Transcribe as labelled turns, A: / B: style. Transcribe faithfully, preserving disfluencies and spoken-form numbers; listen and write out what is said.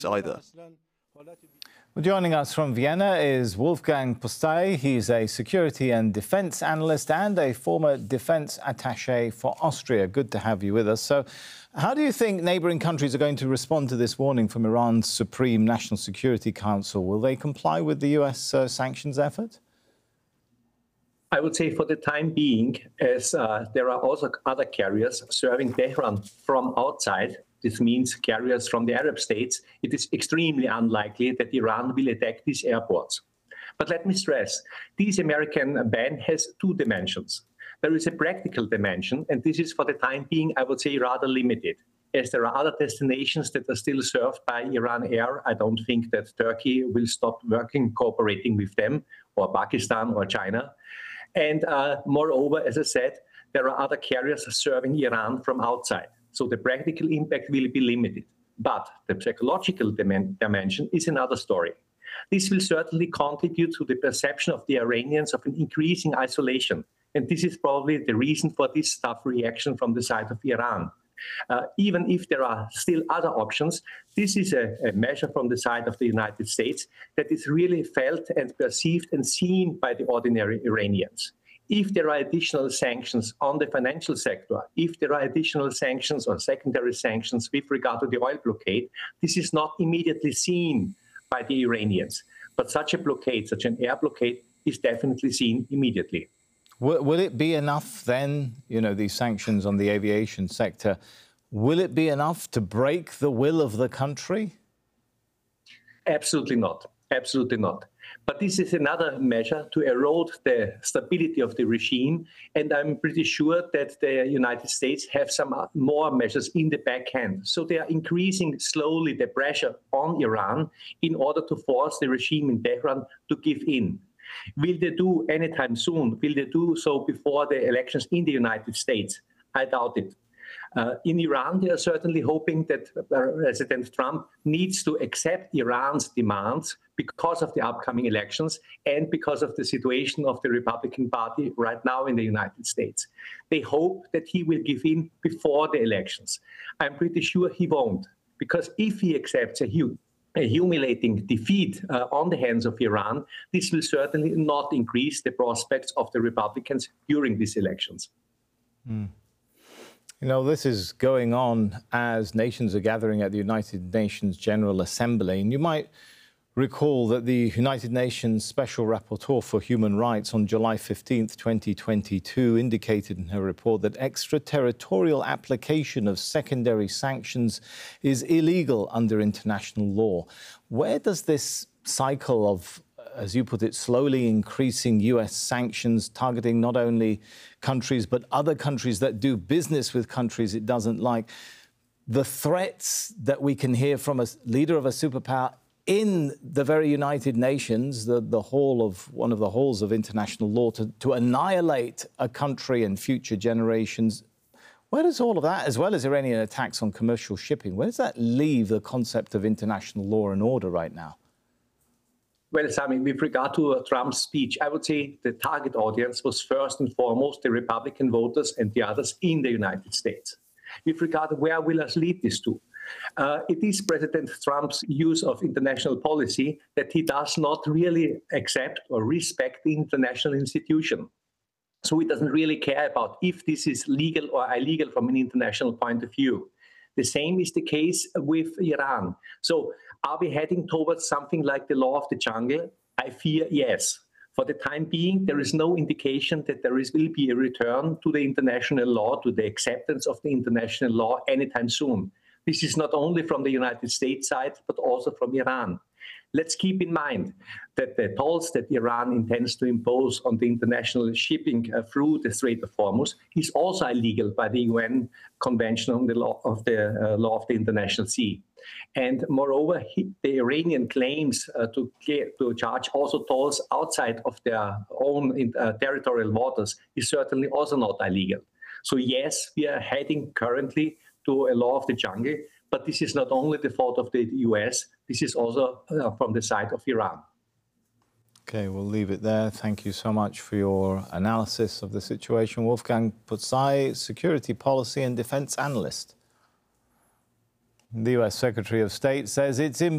A: either.
B: Well, joining us from Vienna is Wolfgang Postay. He's a security and defence analyst and a former defence attaché for Austria. Good to have you with us. So, how do you think neighbouring countries are going to respond to this warning from Iran's Supreme National Security Council? Will they comply with the U S uh, sanctions effort?
C: I would say for the time being, as uh, there are also other carriers serving Tehran from outside, this means carriers from the Arab states, it is extremely unlikely that Iran will attack these airports. But let me stress, this American ban has two dimensions. There is a practical dimension, and this is for the time being, I would say, rather limited. As there are other destinations that are still served by Iran Air, I don't think that Turkey will stop working, cooperating with them, or Pakistan or China. And uh, moreover, as I said, there are other carriers serving Iran from outside. So the practical impact will be limited. But the psychological dim- dimension is another story. This will certainly contribute to the perception of the Iranians of an increasing isolation. And this is probably the reason for this tough reaction from the side of Iran. Uh, even if there are still other options, this is a, a measure from the side of the United States that is really felt and perceived and seen by the ordinary Iranians. If there are additional sanctions on the financial sector, if there are additional sanctions or secondary sanctions with regard to the oil blockade, this is not immediately seen by the Iranians. But such a blockade, such an air blockade, is definitely seen immediately.
B: Will, will it be enough then, you know, these sanctions on the aviation sector, will it be enough to break the will of the country?
C: Absolutely not. Absolutely not. But this is another measure to erode the stability of the regime. And I'm pretty sure that the United States have some more measures in the backhand. So they are increasing slowly the pressure on Iran in order to force the regime in Tehran to give in. Will they do anytime soon? Will they do so before the elections in the United States? I doubt it. Uh, in Iran, they are certainly hoping that President Trump needs to accept Iran's demands because of the upcoming elections and because of the situation of the Republican Party right now in the United States. They hope that he will give in before the elections. I'm pretty sure he won't, because if he accepts a huge a humiliating defeat uh, on the hands of Iran, this will certainly not increase the prospects of the Republicans during these elections.
B: Mm. You know, this is going on as nations are gathering at the United Nations General Assembly. And you might recall that the United Nations Special Rapporteur for Human Rights on July fifteenth, twenty twenty-two indicated in her report that extraterritorial application of secondary sanctions is illegal under international law. Where does this cycle of, as you put it, slowly increasing U S sanctions targeting not only countries but other countries that do business with countries it doesn't like, the threats that we can hear from a leader of a superpower in the very United Nations, the, the hall of one of the halls of international law, to, to annihilate a country and future generations. Where does all of that, as well as Iranian attacks on commercial shipping, where does that leave the concept of international law and order right now?
C: Well, Sami, with regard to uh, Trump's speech, I would say the target audience was first and foremost the Republican voters and the others in the United States. With regard to where will us lead this to? Uh, it is President Trump's use of international policy that he does not really accept or respect the international institution. So he doesn't really care about if this is legal or illegal from an international point of view. The same is the case with Iran. So are we heading towards something like the law of the jungle? I fear yes. For the time being, there is no indication that there is, will be a return to the international law, to the acceptance of the international law anytime soon. This is not only from the United States side, but also from Iran. Let's keep in mind that the tolls that Iran intends to impose on the international shipping uh, through the Strait of Hormuz is also illegal by the U N Convention on the Law of the uh, Law of the International Sea. And moreover, he, the Iranian claims uh, to, to charge also tolls outside of their own in, uh, territorial waters is certainly also not illegal. So yes, we are heading currently to a law of the jungle, but this is not only the fault of the U S, this is also uh, from the side of Iran.
B: OK, we'll leave it there. Thank you so much for your analysis of the situation. Wolfgang Postay, security policy and defence analyst. The U S Secretary of State says it's in